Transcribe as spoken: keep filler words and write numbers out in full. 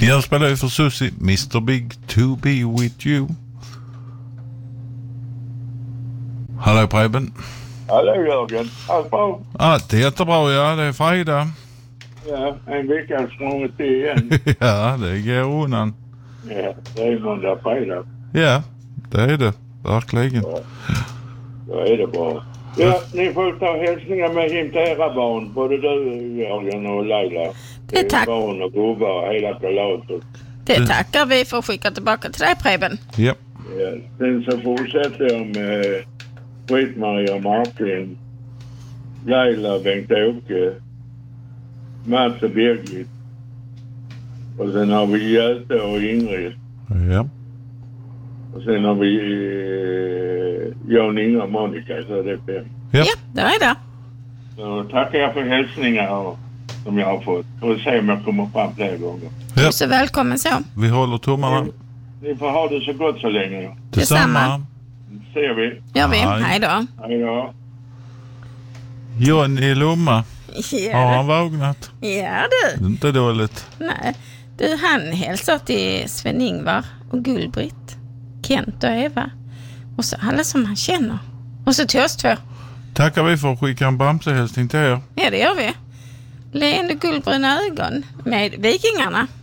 Jag spelar ju för Susie, mister Big to be with you. Hallå Preben. Hallå Jörgen, allt bra? Allt det är jättebra, ja, det är fredag. Ja, en vecka sprungit till igen. Ja, det går undan. Ja, det är måndag fredag. Ja, det är det, verkligen. Ja, då är det bra. Ja, ni får ta hälsningar med hem till era barn, både du, Jörgen och Laila. Det tack. Barn och gubbar och hela kalaset. Det tackar vi för att skicka tillbaka till dig, Preben. Ja. Ja, sen så fortsätter jag med Britt-Maria och Martin, Laila, Bengt-Åke, Mats och Birgit. Och sen har vi Göte och Ingrid. Ja. Och sen har vi eh, Jan, Inga och Monica, så det är fem. Ja. Ja, det är det. Så tackar jag för hälsningar som jag har fått. Och se om jag kommer fram fler gånger. Du Ja. är så välkommen så. Vi håller tummarna. Ni får ha det så gott så länge. Detsamma. Ser vi. Gör vi. Hej. Hej då. Hej då. John i Lomma. Har Ja, han vaknat? ja du. Inte dåligt. Nej. Du, han hälsar till Sven-Ingvar och Gullbritt, Kent och Eva. Och så alla som han känner. Och så till oss två. Tackar vi för att skicka en bamsehälsning till er. Ja, det gör vi. Leende guldbruna ögon med vikingarna.